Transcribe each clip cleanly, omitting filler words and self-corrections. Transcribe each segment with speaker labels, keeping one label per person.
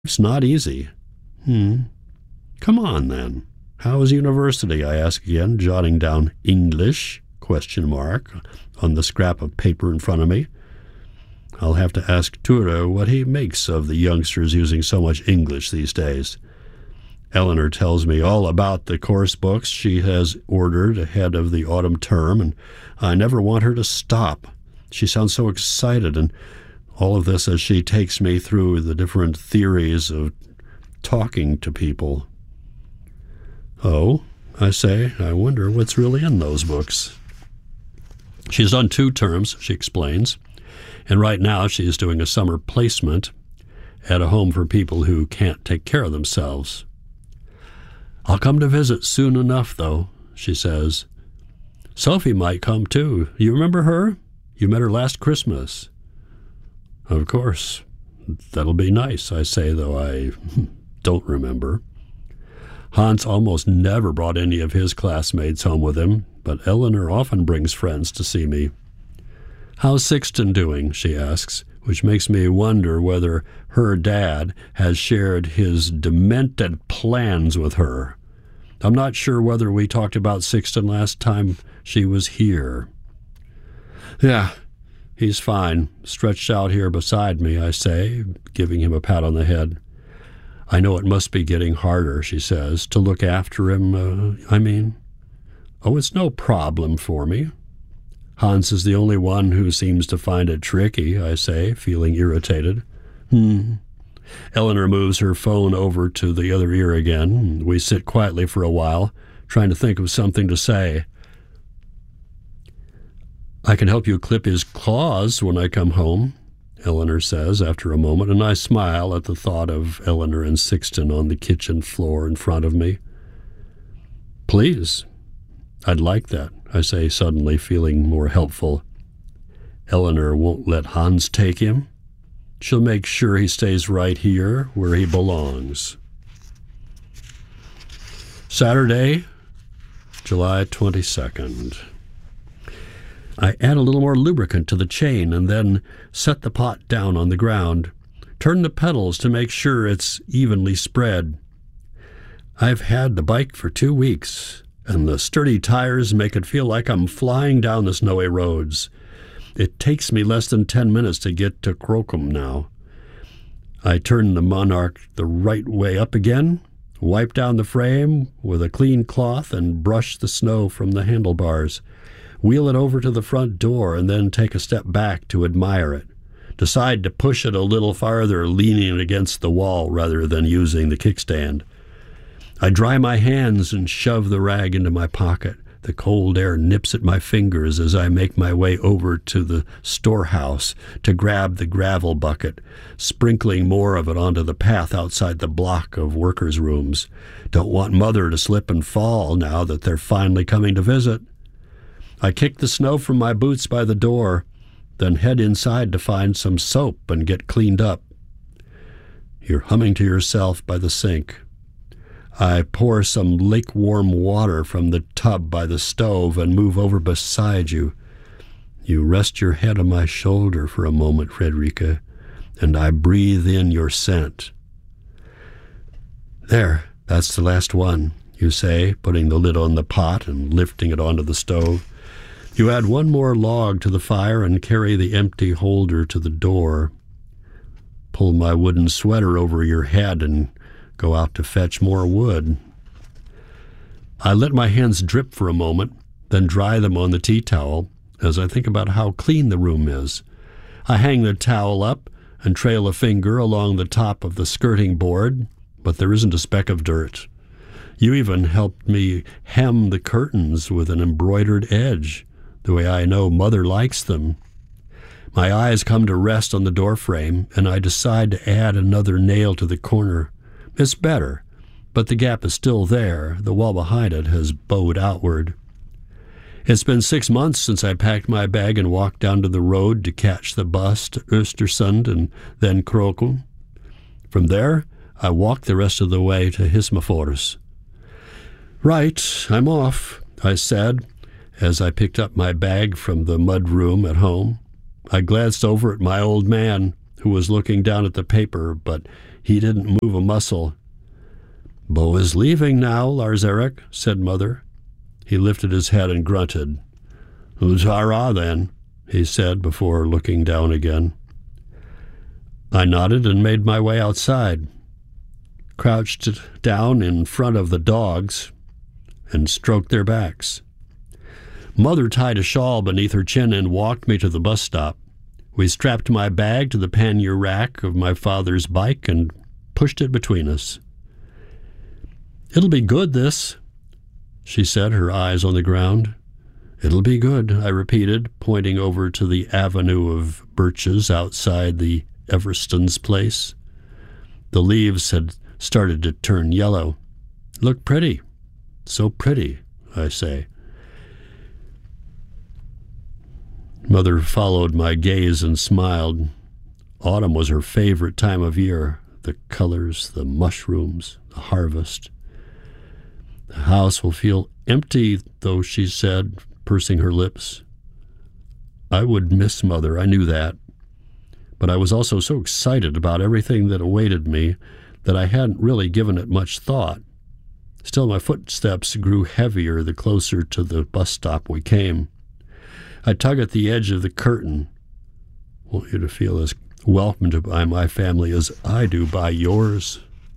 Speaker 1: It's not easy. Come on, then. How is university? I ask again, jotting down English, ? On the scrap of paper in front of me. I'll have to ask Ture what he makes of the youngsters using so much English these days. Eleanor tells me all about the course books she has ordered ahead of the autumn term, and I never want her to stop. She sounds so excited, and all of this as she takes me through the different theories of talking to people. Oh, I say, I wonder what's really in those books. She's done 2 terms, she explains, and right now she is doing a summer placement at a home for people who can't take care of themselves. I'll come to visit soon enough, though, she says. Sophie might come, too. You remember her? You met her last Christmas. Of course. That'll be nice, I say, though I don't remember. Hans almost never brought any of his classmates home with him, but Eleanor often brings friends to see me. How's Sixten doing? She asks, which makes me wonder whether her dad has shared his demented plans with her. I'm not sure whether we talked about Sixten last time she was here. Yeah, he's fine, stretched out here beside me, I say, giving him a pat on the head. I know it must be getting harder, she says, to look after him, Oh, it's no problem for me. Hans is the only one who seems to find it tricky, I say, feeling irritated. Eleanor moves her phone over to the other ear again. We sit quietly for a while, trying to think of something to say. I can help you clip his claws when I come home, Eleanor says after a moment, and I smile at the thought of Eleanor and Sixten on the kitchen floor in front of me. Please, I'd like that, I say, suddenly feeling more helpful. Eleanor won't let Hans take him. She'll make sure he stays right here where he belongs. Saturday, July 22nd. I add a little more lubricant to the chain and then set the pot down on the ground. Turn the pedals to make sure it's evenly spread. I've had the bike for 2 weeks, and the sturdy tires make it feel like I'm flying down the snowy roads. It takes me less than 10 minutes to get to Krokum now. I turn the Monarch the right way up again, wipe down the frame with a clean cloth, and brush the snow from the handlebars. Wheel it over to the front door and then take a step back to admire it. Decide to push it a little farther, leaning it against the wall rather than using the kickstand. I dry my hands and shove the rag into my pocket. The cold air nips at my fingers as I make my way over to the storehouse to grab the gravel bucket, sprinkling more of it onto the path outside the block of workers' rooms. Don't want Mother to slip and fall now that they're finally coming to visit. I kick the snow from my boots by the door, then head inside to find some soap and get cleaned up. You're humming to yourself by the sink. I pour some lake-warm water from the tub by the stove and move over beside you. You rest your head on my shoulder for a moment, Frederica, and I breathe in your scent. There, that's the last one, you say, putting the lid on the pot and lifting it onto the stove. You add one more log to the fire and carry the empty holder to the door. Pull my wooden sweater over your head and go out to fetch more wood. I let my hands drip for a moment, then dry them on the tea towel as I think about how clean the room is. I hang the towel up and trail a finger along the top of the skirting board, but there isn't a speck of dirt. You even helped me hem the curtains with an embroidered edge, the way I know Mother likes them. My eyes come to rest on the doorframe, and I decide to add another nail to the corner. It's better, but the gap is still there. The wall behind it has bowed outward. It's been 6 months since I packed my bag and walked down to the road to catch the bus to Östersund and then Krokum. From there, I walked the rest of the way to Hissmofors. Right, I'm off, I said, as I picked up my bag from the mud room at home. I glanced over at my old man, who was looking down at the paper, but He didn't move a muscle. "Bo is leaving now, Lars-Erik," said Mother. He lifted his head and grunted. "Utara, then," he said before looking down again. I nodded and made my way outside, crouched down in front of the dogs, and stroked their backs. Mother tied a shawl beneath her chin and walked me to the bus stop. We strapped my bag to the pannier rack of my father's bike and pushed it between us. "It'll be good, this," she said, her eyes on the ground. "It'll be good," I repeated, pointing over to the avenue of birches outside the Everston's place. The leaves had started to turn yellow. "Look pretty. So pretty," I say. Mother followed my gaze and smiled. Autumn was her favorite time of year. The colors, the mushrooms, the harvest. "The house will feel empty, though," she said, pursing her lips. I would miss Mother, I knew that. But I was also so excited about everything that awaited me that I hadn't really given it much thought. Still, my footsteps grew heavier the closer to the bus stop we came. I tug at the edge of the curtain. "I want you to feel as welcomed by my family as I do by yours."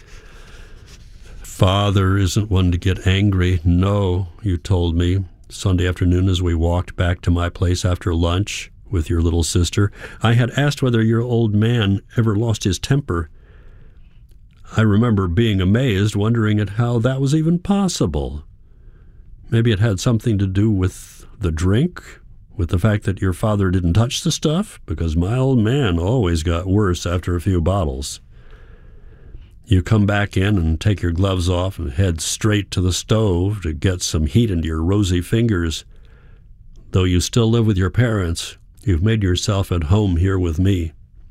Speaker 1: "Father isn't one to get angry. No," you told me Sunday afternoon as we walked back to my place after lunch with your little sister. I had asked whether your old man ever lost his temper. I remember being amazed, wondering at how that was even possible. Maybe it had something to do with the drink, with the fact that your father didn't touch the stuff, because my old man always got worse after a few bottles. You come back in and take your gloves off and head straight to the stove to get some heat into your rosy fingers. Though you still live with your parents, you've made yourself at home here with me.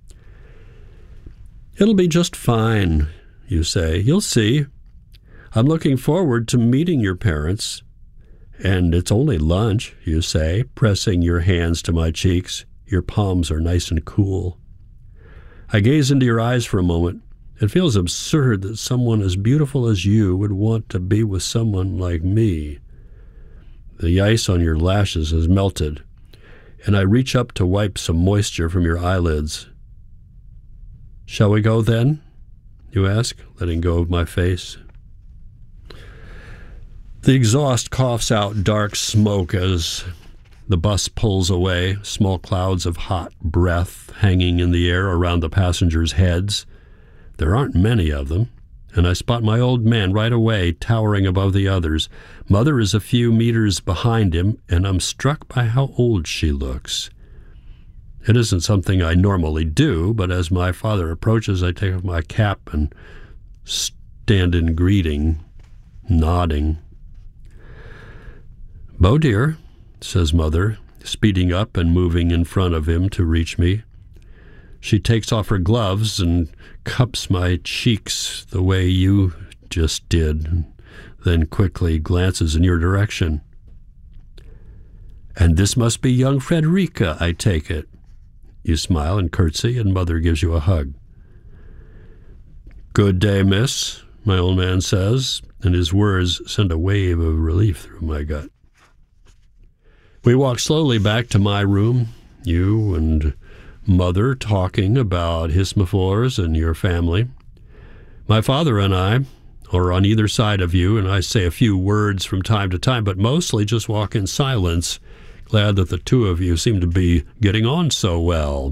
Speaker 1: "It'll be just fine," you say. "You'll see. I'm looking forward to meeting your parents. And it's only lunch," you say, pressing your hands to my cheeks. Your palms are nice and cool. I gaze into your eyes for a moment. It feels absurd that someone as beautiful as you would want to be with someone like me. The ice on your lashes has melted, and I reach up to wipe some moisture from your eyelids. "Shall we go then?" you ask, letting go of my face. The exhaust coughs out dark smoke as the bus pulls away, small clouds of hot breath hanging in the air around the passengers' heads. There aren't many of them, and I spot my old man right away, towering above the others. Mother is a few meters behind him, and I'm struck by how old she looks. It isn't something I normally do, but as my father approaches, I take off my cap and stand in greeting, nodding. "Bo, dear," says Mother, speeding up and moving in front of him to reach me. She takes off her gloves and cups my cheeks the way you just did, then quickly glances in your direction. "And this must be young Frederica, I take it." You smile and curtsy, and Mother gives you a hug. "Good day, miss," my old man says, and his words send a wave of relief through my gut. We walk slowly back to my room, you and Mother talking about Hismafors and your family. My father and I are on either side of you, and I say a few words from time to time, but mostly just walk in silence, glad that the two of you seem to be getting on so well.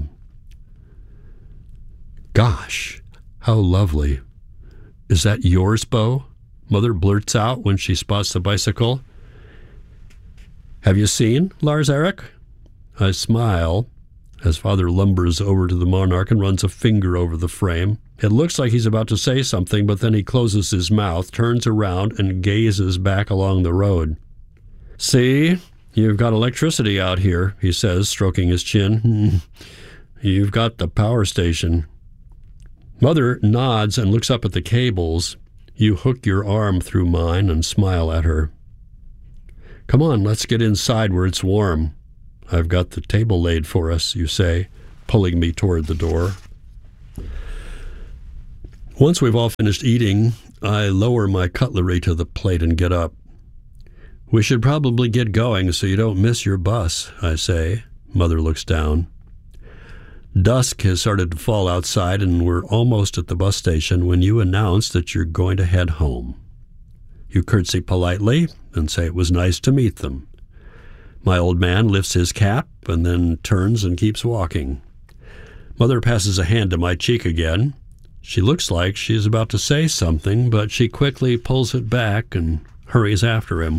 Speaker 1: "Gosh, how lovely. Is that yours, Bo?" Mother blurts out when she spots the bicycle. "Have you seen Lars-Erik?" I smile as Father lumbers over to the Monarch and runs a finger over the frame. It looks like he's about to say something, but then he closes his mouth, turns around, and gazes back along the road. "See, you've got electricity out here," he says, stroking his chin. "You've got the power station." Mother nods and looks up at the cables. You hook your arm through mine and smile at her. "Come on, let's get inside where it's warm. I've got the table laid for us," you say, pulling me toward the door. Once we've all finished eating, I lower my cutlery to the plate and get up. "We should probably get going so you don't miss your bus," I say. Mother looks down. Dusk has started to fall outside, and we're almost at the bus station when you announce that you're going to head home. You curtsy politely and say it was nice to meet them. My old man lifts his cap and then turns and keeps walking. Mother passes a hand to my cheek again. She looks like she's about to say something, but she quickly pulls it back and hurries after him.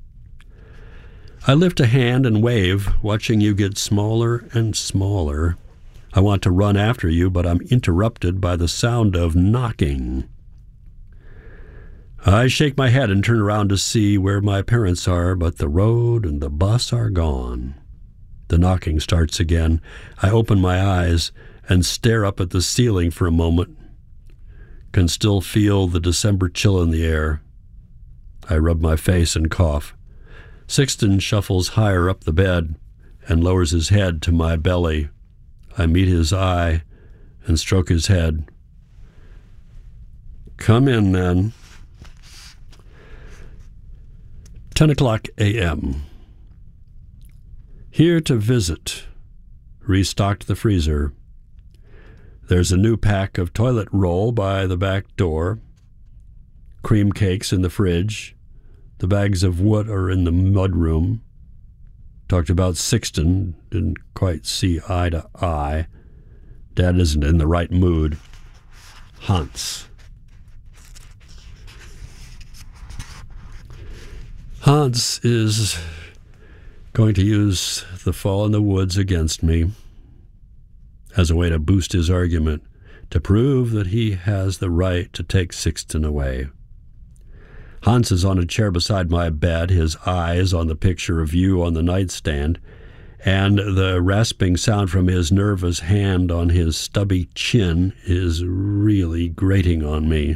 Speaker 1: I lift a hand and wave, watching you get smaller and smaller. I want to run after you, but I'm interrupted by the sound of knocking. I shake my head and turn around to see where my parents are, but the road and the bus are gone. The knocking starts again. I open my eyes and stare up at the ceiling for a moment. Can still feel the December chill in the air. I rub my face and cough. Sixten shuffles higher up the bed and lowers his head to my belly. I meet his eye and stroke his head. "Come in, then." 10:00 a.m. Here to visit. Restocked the freezer. There's a new pack of toilet roll by the back door. Cream cakes in the fridge. The bags of wood are in the mudroom. Talked about Sixten. Didn't quite see eye to eye. Dad isn't in the right mood. Hans. Hans is going to use the fall in the woods against me as a way to boost his argument, to prove that he has the right to take Sixten away. Hans is on a chair beside my bed, his eyes on the picture of you on the nightstand, and the rasping sound from his nervous hand on his stubby chin is really grating on me.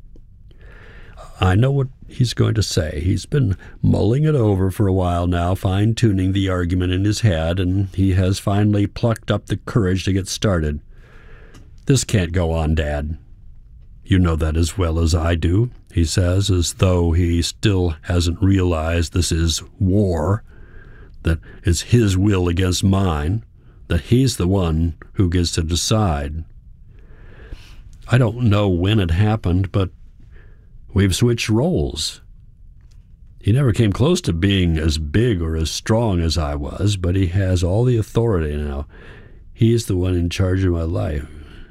Speaker 1: I know what he's going to say. He's been mulling it over for a while now, fine-tuning the argument in his head, and he has finally plucked up the courage to get started. "This can't go on, Dad. You know that as well as I do," he says, as though he still hasn't realized this is war, that it's his will against mine, that he's the one who gets to decide. I don't know when it happened, but we've switched roles. He never came close to being as big or as strong as I was, but he has all the authority now. He's the one in charge of my life.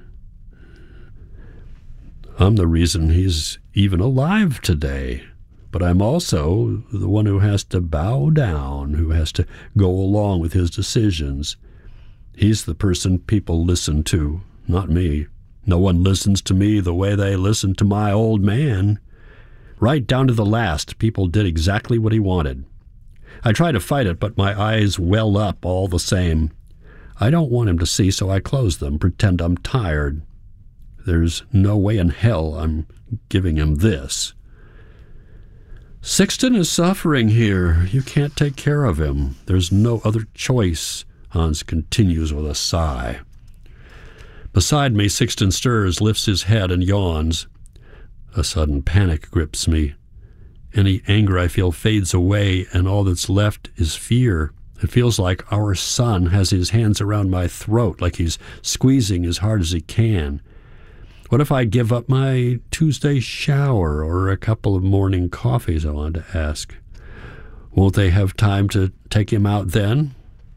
Speaker 1: I'm the reason he's even alive today, but I'm also the one who has to bow down, who has to go along with his decisions. He's the person people listen to, not me. No one listens to me the way they listen to my old man. Right down to the last, people did exactly what he wanted. I try to fight it, but my eyes well up all the same. I don't want him to see, so I close them, pretend I'm tired. There's no way in hell I'm giving him this. "Sixten is suffering here. You can't take care of him. There's no other choice," Hans continues with a sigh. Beside me, Sixten stirs, lifts his head, and yawns. A sudden panic grips me. Any anger I feel fades away, and all that's left is fear. It feels like our son has his hands around my throat, like he's squeezing as hard as he can. What if I give up my Tuesday shower or a couple of morning coffees, I wanted to ask. Won't they have time to take him out then?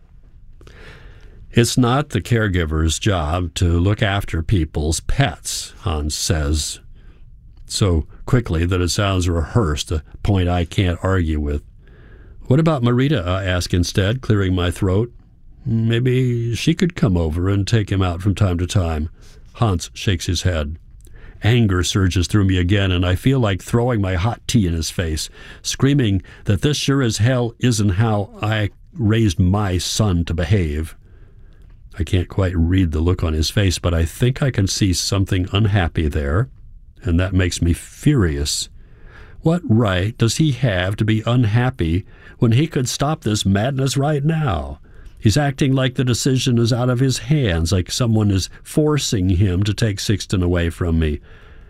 Speaker 1: It's not the caregiver's job to look after people's pets, Hans says, so quickly that it sounds rehearsed, a point I can't argue with. What about Marita, I ask instead, clearing my throat. Maybe she could come over and take him out from time to time. Hans shakes his head. Anger surges through me again, and I feel like throwing my hot tea in his face, screaming that this sure as hell isn't how I raised my son to behave. I can't quite read the look on his face, but I think I can see something unhappy there, and that makes me furious. What right does he have to be unhappy when he could stop this madness right now? He's acting like the decision is out of his hands, like someone is forcing him to take Sixten away from me.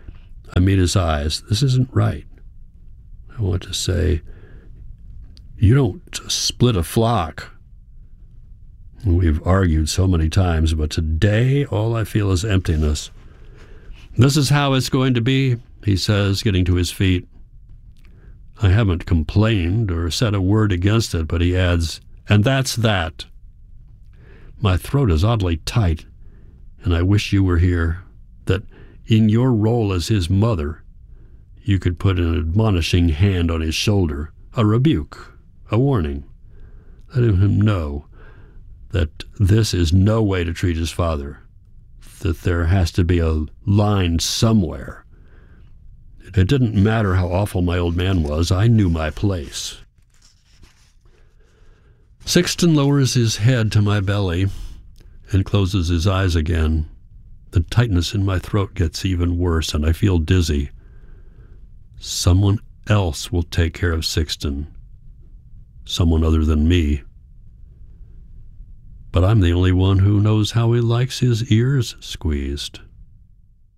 Speaker 1: I meet his eyes. This isn't right. I want to say, you don't split a flock. We've argued so many times, but today all I feel is emptiness. This is how it's going to be, he says, getting to his feet. I haven't complained or said a word against it, but he adds, and that's that. My throat is oddly tight, and I wish you were here, that in your role as his mother, you could put an admonishing hand on his shoulder, a rebuke, a warning, letting him know that this is no way to treat his father, that there has to be a line somewhere. It didn't matter how awful my old man was. I knew my place. Sixten lowers his head to my belly and closes his eyes again. The tightness in my throat gets even worse, and I feel dizzy. Someone else will take care of Sixten. Someone other than me. But I'm the only one who knows how he likes his ears squeezed.